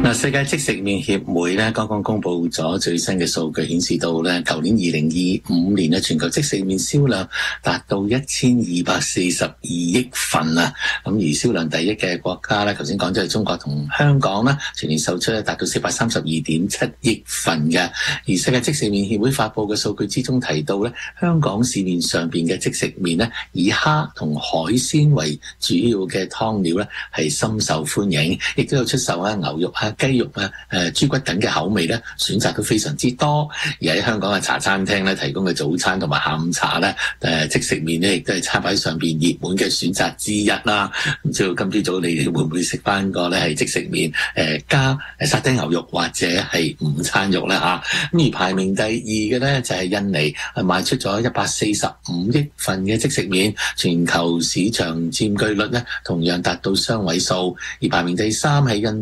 世界即食麵協會咧剛剛公布咗最新嘅數據，顯示到咧舊年2025年嘅全球即食麵銷量達到1242億份啊！咁而銷量第一嘅國家咧，頭先講咗係中國同香港啦，全年售出咧達到432.7億份嘅。而世界即食麵協會發布嘅數據之中提到咧，香港市面上邊嘅即食麵咧，以蝦同海鮮為主要嘅湯料咧，係深受歡迎，亦都有出售牛肉啊、雞肉啊、豬骨等嘅口味咧，選擇都非常之多。而喺香港嘅茶餐廳咧，提供嘅早餐同埋下午茶咧，即食麵咧，亦都係餐牌上邊熱門嘅選擇之一啦。唔知道今朝早你哋會唔會食翻個咧係即食麵加沙爹牛肉或者係午餐肉咧嚇？咁而排名第二嘅咧就係印尼，賣出咗145億份嘅即食麵，全球市場佔據率咧同樣達到雙位數。而排名第三係印